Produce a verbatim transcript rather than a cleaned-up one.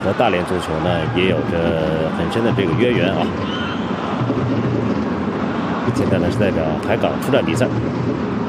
和大连足球呢也有着很深的这个渊源啊。现在呢是代表海港出战比赛。